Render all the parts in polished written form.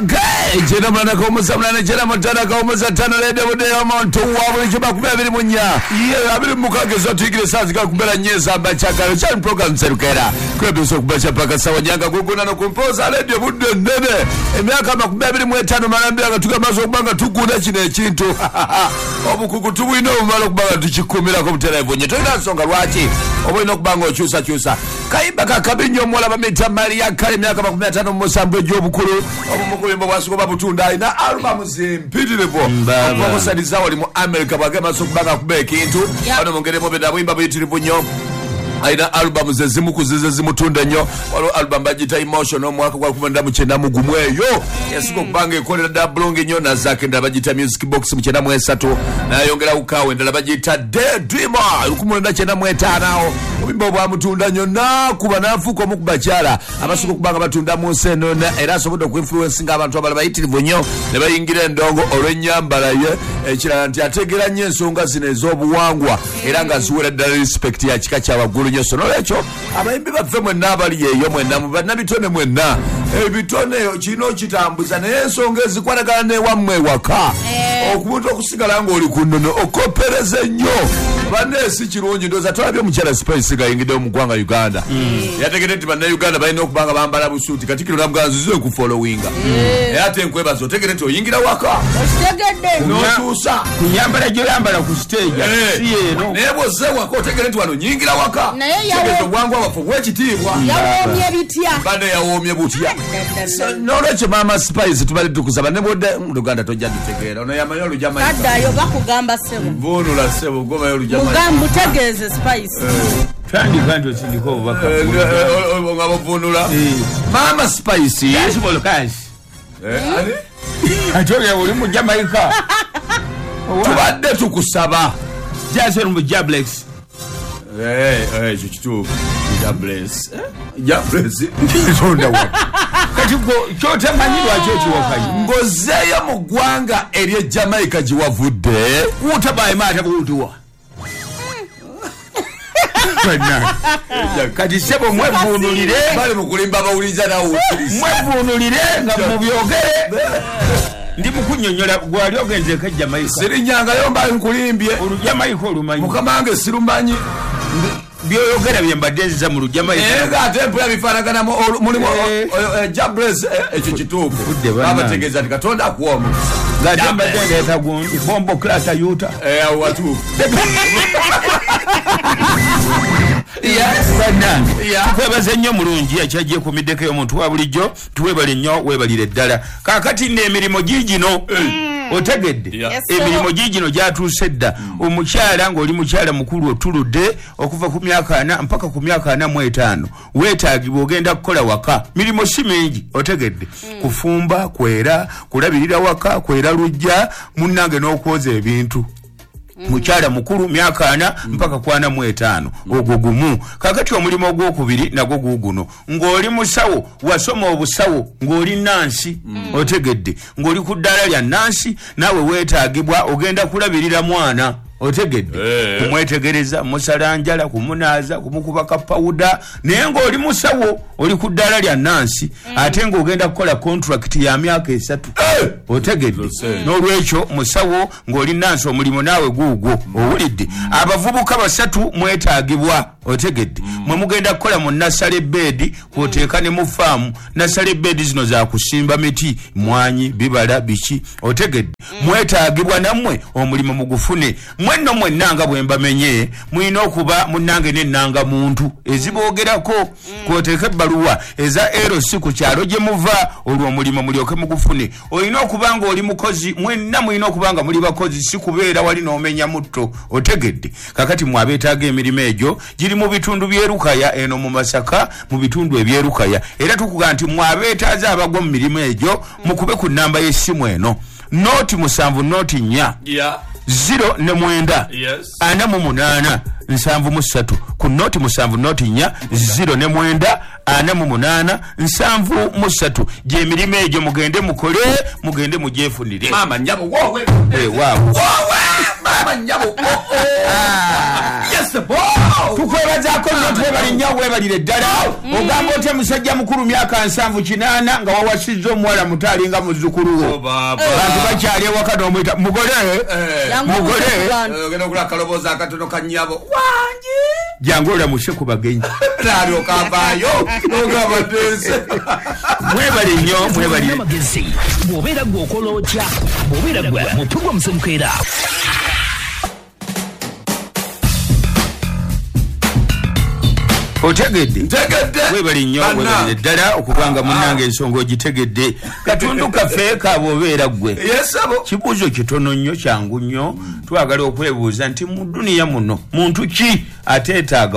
Okay, jena mwana kaumuza mwana jena mwana kaumuza tano lede bude ya mwantu wabuli chuba kubebili munya. Iye abili mukage zotu ikile sazi kwa kumbela nyeza mbachaka. Chani program serukera. Kwa biso kubacha paka sawa nyanga kukuna na kumpoza lede bude nene. Miaka makubebili mwetano manambia katuka maso kubanga tukuna chine chintu. Obu kukutubu ino umalo kubanga tuchikumila kumtela hivonye. Toina songa ruachi. Obu ino kubanga chusa. Kaiba kakabinyo mwala mamita maria kari miaka makumetano mmosambo jobu kuru. Obu mukuli mbwasuko babu tundai na albamu zimpiti lepo. Obu mkusadiza wali mu Amerika wakema sokubanga kubeki intu. Wano mungere mwebeda mwimba mwiti lepo nyo. Aina albamu zezimu kuzizimu tunda nyo. Walo albamu bajita emotional mwaka kwa kumanda mchenda mugumweyo. Yasuko kubange kone na blongi nyo na zake nda bajita music box mchenda mwesato. Na yongela ukawe nda bajita Daydreamer. Ukumunda chenda mweta nao. Wimbo wa mutunda nyo na kubanafu kwa mukubachara. Abasuko kubanga batunda museno na eraso bodo kuinfluence nga abantu abala bayitiri vonyo ne bayingire ndongo olwenyambala ye ekira nti ategera nyensonga zinezo obuwangwa era nga zuwera ddala respect ya kika kya wagulu nyoso nolecho abayimbi baffe mwenna abali yeyo mwenna mubanna bitone mwenna ebitone kino kitambuza naye ensonga ezikwatagana ne wammwe waka okumuntu okusigala nga oli kunnono okopereze nnyo banesi kirungi ndoza twalabye mukyala Spice gayingidde mu ggwanga Uganda yategedde nti banna Uganda balina okubanga bambala busuuti katikiro namuganzize ku followinga ate nkwebazo otegedde nti oyingira waka otegedde notuusa kunyambala gy'oyambala ku stage siyeeno naye bw'ozze waka otegedde nti wano nyingira waka tegeeza obwangu abafu bw'ekitiibwa yawoomye bitya bane yawoomye butya n'olwekyo maama Spice tubali tukusaba ne bwodde mu Luganda tojja dutegeera ono yamanyi olujamayi kaddayo bakugamba sebo vunula sebo gomayo olujamayi mugambo tegeeze Spice tandika nti osindika obubaka nga bavunula maama Spice yasibola kasi ani ate olya oli mu Jamaica tubadde tukusaba jasoni mu Jablex ekyo kituufu Jables tonda wa kati go kyotemanyi lwaki okiwakayi ng'ozzeeyo mu ggwanga ery'e Jamaica giwavudde utabaye maata buutuwa kati sebo mwevunulire bali mu kulimba abawuliza nawe mwevunulire nga mubyogere ndi mukunyonyola gwali ogenzeko Jamaica sirinyangayo mbaye nkulimbye olujamaika olumanyi mukama wange sirumanyi byoyogera byembadde nziza mu lujamaika nga ate mpula bifaanaganamu mulimu Jables ekyo kituufu abategeeza nti Katonda akuwa omukisa nga mbadde ndeeta gundi bombo klasa yuta watuufu tukwebaze nnyo mulungi ekyajje kumiddeko y'omuntu wa bulijjo tuwebale nnyo webalire ddala kaakati n'emirimu giigino otegedde emirimu giigino gyatuuse dda omukyala ng'oli mukyala mukulu otuludde okuva ku myaka 4 mpaka ku myaka 45 weetaagibwa ogenda kukola waka mirimu si mingi otegedde kufumba kwera kulabirira waka kwera lujja munnange n'okwoza ebintu mukyala mukulu myaka 4 mpaka 45 ogwo gumu kakati omulimu ogwokubiri nagwo guguno ng'oli musawo wasoma obusawo ng'oli nansi otegedde ng'oli ku ddaala lya nansi naawe weetaagibwa ogenda kulabirira mwana otegedde kumwetegereza musalanjala kumunaaza kumukuba kapawuda naye ng'oli musawo oli ku ddaala lya nansi ate ng'ogenda kukola contract ya myaka 3 otegedde n'olwekyo musawo ng'oli nansi omulimu naawe guugwo owulidde abavubuka 3 mwetaagibwa otegedde mwe mugenda kukola mu nasale bedi kwoteeka ne mu faamu nasale bedi zino za kusimba miti mwanyi bibala biki otegedde mwetaagibwa nammwe omulimu mugufune mwenno mwennanga bwembamenye mulina okuba munnange n'ennanga muntu eziboogerako kwoteeka ebbaluwa eza LC ku kyalo gye muva olwo omulimu mulyoke mugufune olina okuba nga oli mukozi mwenna mulina okuba nga muli bakozi si kubeera wali n'omenya mutto otegedde kakati mwabeetaaga emirimu egyo giri mu bitundu byerukaya eno mu Masaka mu bitundu ebyerukaya era tukuga nti mwabeetaaza abagwa mu mirimu egyo mukube ku nnamba y'essimu eno noti 7 noti 4 0 ne 9 48 73 ku noti 7 noti 4 0 ne 9 48 73 gye mirimo egyo mugende mukole mugende mugyefunire mama nyabo wowe waawo Nyabo. Yes, boy. Tukwebazaako nnyo twebali nnyo weebalire ddala. Ogamba otya musajja mukulu myaka 7-8 nga wawasizza omuwala muto alinga muzzukulu wo. Bantu bakyali ewaka n'omuyita mugole. Ogenda okulaba akaloboozi akatono ka nnyabo. Wangi. Jangu olamuse ku bagenyi. Naalyoka avaayo n'ogamba ndense. Mwebale nnyo mwebalire. Bw'obeera gwe okola otya bw'obeera gwe mutugwa musemukeera. Otegedde webali nnyo webalire ddala okubanga munnange ensonga ogitegedde katundu kaffe kaabwobeera ggwe kibuuzo kitono nnyo kyangu nnyo twagala okwebuuza nti mu duniya muno muntu ki ateetaaga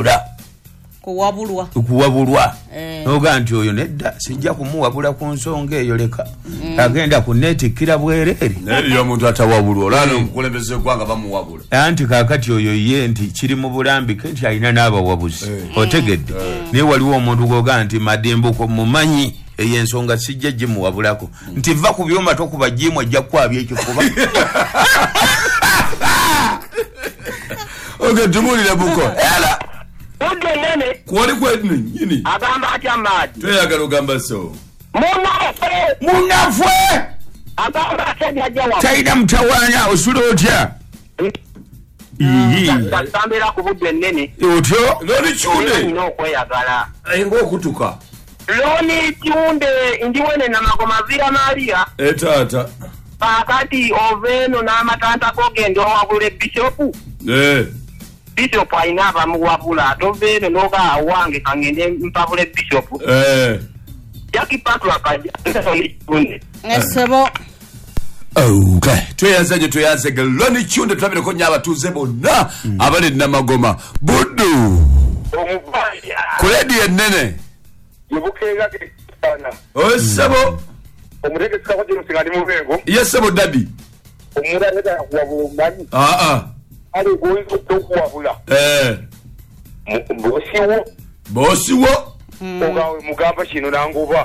kuwabulwa noga nti oyo nedda sijja kumuwabula ku nsonga eyo leka agenda kuneetikkira bwereere naye omuntu atawabulwa olana omukulembeze gwanga bamuwabula anti kaakati oyo ye nti kiri mu bulambike nti alina n'abawabuzi otegedde naye waliwo omuntu goga nti madimbuko mumanyi eyo ensonga sijja gimuwabulako nti va ku byuma tokuba jimu ajja kukwabya ekifuba oge tumulire buko era Udde nene. Kwali kwedni nyini. Agamba atya maadi. Tweyagala ogamba so. Munafwe. Agamba atya jawa. Taida mtawana osula otya. Tambira ku budde nene. Otyo. Loni chunde. Nino kweyagala. Ngo okutuka. Loni chunde ndiwene na magoma vira Maria. Etata. Pakati oveno na matanta kogendo wabule bishopu. Bishop aina abamuwabula toveno noga awange kangende mpabule bishop yaki patwa akaja Esebo Okay tuyaze galoni chunde twabire ko nyaba tuze bonna abali namagoma buddu kuledi enene yubukega kitana osebo omurege sikako jino sigani mubego yesebo dadi omura neta kuwabulani ali goizo tokuwabula bosiwo ogawe mugamba kino nanguba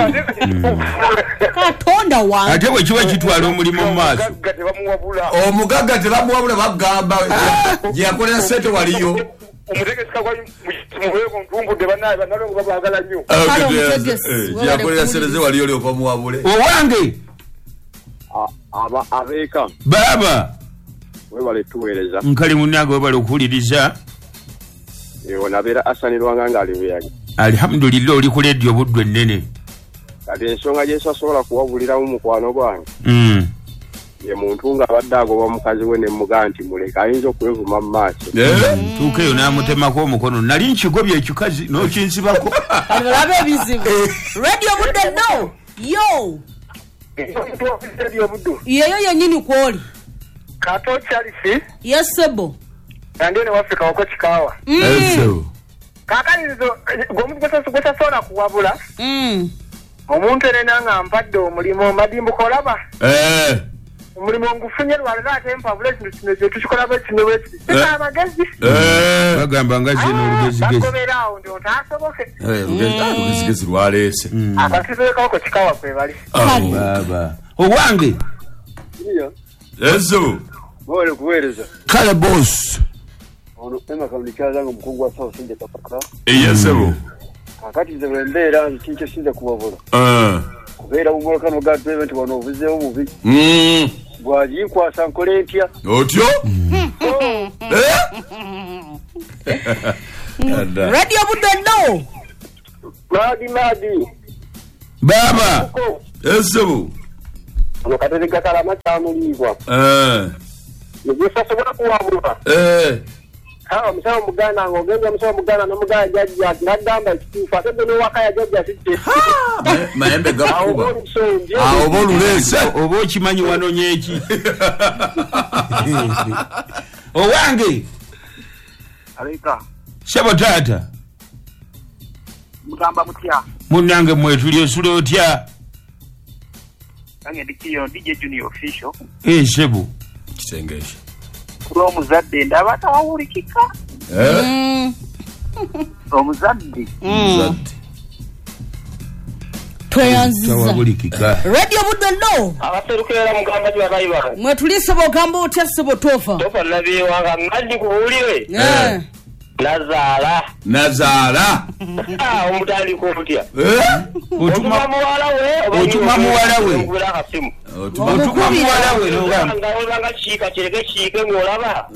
katonda wange ate bwe kiba kitwala omulimu mu maaso omugagga tebamuwabula bagamba gye yakolera sente waliyo omutegesi kakwa mubego ntumbudde banaye banalongo babagala nnyo gye yakolera sente ze waliyo lyopa muwabule owange abeeka baba webale tuweereza nkali munnange webale okuwuliriza nabeera asanirwanga ngaali buyagi alhamdulillah oli ku leediyo buddu ennene kati ensonga gyesasobola kuwabuliramu mukwano gwange ye muntu ng'abadde agoba mukazi we nemmugaa nti muleka ayinza okwevuma mu maaso tuuka eyo n'amutemako omukono nali nkigobya ekikazi n'okinsibako olaba ebizibu radio budde no yo yeyo yennyini kwoli kato Charles yesebo nandene wafika wako chikawa kakalizo gomuntu gwesa sola kuwabula omuntu enanga mpadde omulimo madimbu kolaba omulimo ngufunye lwalala ate mpavule kino tukikola kino weki abagezi bagamba nga zino olugezigezi bakoberaawo ndi otaasoboke olugezigezi lwaleese akasizoleka wako chikawa kwebali baba owange ezo bole kuweereza kale boss ono ema kamulikaza ngo mukungu wa sawa sinje tapaka eyesebo akati ze mbeera nkinche sinje kuwabula kubeera umoloka no god event wano ovuzeewo mubi bwaji kwasa nkole ntya otyo radio budde no madi baba ezo ono katete gatala makyamulibwa yesasobola kuwabula omusawo muganda ng'ogenza omusawo muganda n'omuganda jjajja n'agamba ekituufu ate gwe n'ewaka ya jjajja sidde mayembe gakuba oba oluleese oba okimanyi wanonya eki owange aleka sebo taata mugamba mutya munnange mwetuli osula otya nange ndikiyo DJ Junior official sebo kitengeesha omuzadde ndaba tawulikika omuzadde tweyanziza tawabulikika radio budde no abaserukira mugamba gyabayiba mwe tulisaba ogamba otya ssebo tofa nabiwanga ngandi kubuulire Nazaala omutandika otya otuma muwala we otuma muwala we ng'olaba